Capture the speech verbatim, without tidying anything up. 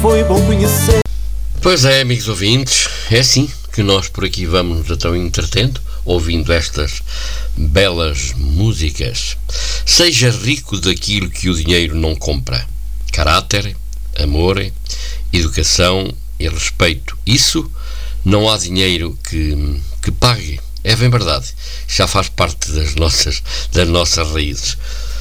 foi bom conhecer. Pois é, amigos ouvintes, é assim que nós por aqui vamos nos então entretendo, ouvindo estas belas músicas. Seja rico daquilo que o dinheiro não compra. Caráter, amor, educação e respeito. Isso não há dinheiro que, que pague. É bem verdade. Já faz parte das nossas, das nossas raízes.